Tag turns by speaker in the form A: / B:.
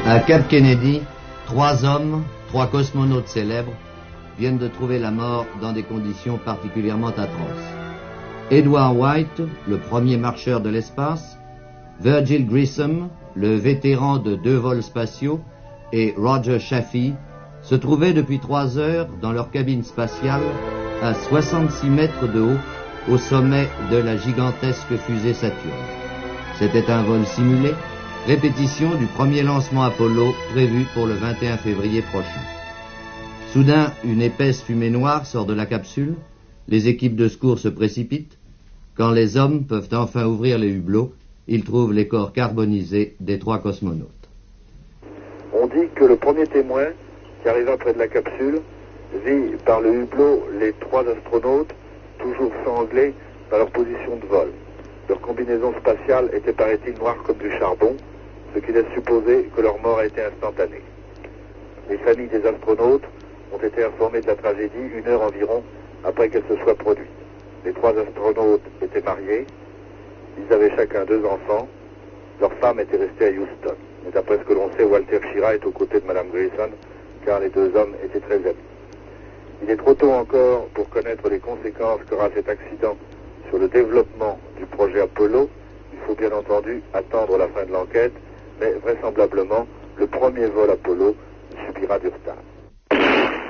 A: À Cap Kennedy, 3 hommes, 3 cosmonautes célèbres, viennent de trouver la mort dans des conditions particulièrement atroces. Edward White, le premier marcheur de l'espace, Virgil Grissom, le vétéran de 2 vols spatiaux, et Roger Chaffee se trouvaient depuis 3 heures dans leur cabine spatiale à 66 mètres de haut au sommet de la gigantesque fusée Saturne. C'était un vol simulé, répétition du premier lancement Apollo prévu pour le 21 février prochain. Soudain, une épaisse fumée noire sort de la capsule, les équipes de secours se précipitent. Quand les hommes peuvent enfin ouvrir les hublots, ils trouvent les corps carbonisés des 3 cosmonautes.
B: On dit que le premier témoin, qui arriva près de la capsule, vit par le hublot les 3 astronautes, toujours sanglés dans leur position de vol. Leur combinaison spatiale était, paraît-il, noire comme du charbon, ce qui laisse supposer que leur mort a été instantanée. Les familles des astronautes ont été informées de la tragédie 1 heure environ après qu'elle se soit produite. Les 3 astronautes étaient mariés, ils avaient chacun 2 enfants, leur femme était restée à Houston. Et d'après ce que l'on sait, Walter Schirra est aux côtés de Mme Grissom, car les 2 hommes étaient très amis. Il est trop tôt encore pour connaître les conséquences qu'aura cet accident sur le développement du projet Apollo. Il faut bien entendu attendre la fin de l'enquête, mais vraisemblablement, le premier vol Apollo subira du retard.